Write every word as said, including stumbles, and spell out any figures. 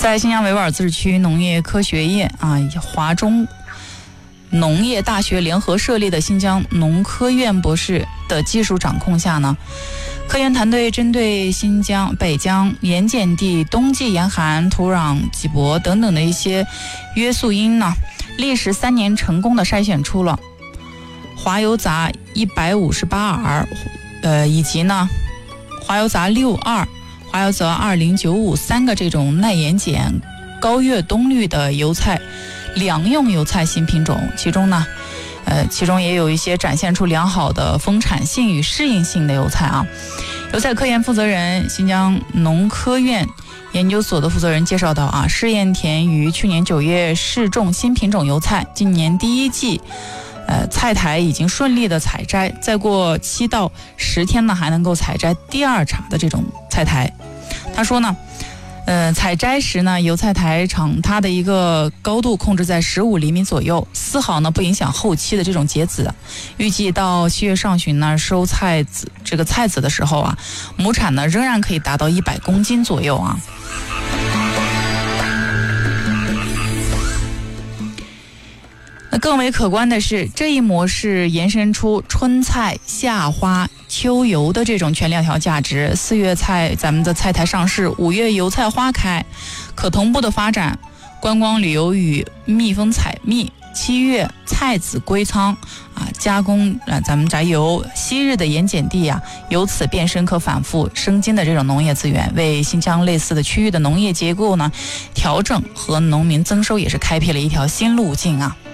在新疆维吾尔自治区农业科学院啊，华中农业大学联合设立的新疆农科院博士的技术掌控下呢，科研团队针对新疆、北疆盐碱地冬季严寒、土壤瘠薄等等的一些约束因呢，历时三年成功的筛选出了华油杂一百五十八尔，呃，以及呢华油杂六二、华油杂二零九五三个这种耐盐碱、高越冬绿的油菜两用油菜新品种，其中呢，呃，其中也有一些展现出良好的丰产性与适应性的油菜啊。油菜科研负责人、新疆农科院研究所的负责人介绍到啊，试验田于去年九月试种新品种油菜，今年第一季，呃，菜台已经顺利的采摘，再过七到十天呢，还能够采摘第二茬的这种菜台。他说呢。呃，采摘时呢，油菜台场它的一个高度控制在十五厘米左右，丝毫呢不影响后期的这种结籽。预计到七月上旬呢，收菜籽这个菜籽的时候啊，亩产呢仍然可以达到一百公斤左右啊。那更为可观的是，这一模式延伸出春菜、夏花、秋油的这种全链条价值。四月菜咱们的菜台上市，五月油菜花开，可同步的发展观光旅游与蜜蜂采蜜。七月菜籽归仓啊，加工啊咱们摘油。昔日的盐碱地啊，由此变身可反复生金的这种农业资源，为新疆类似的区域的农业结构呢调整和农民增收也是开辟了一条新路径啊。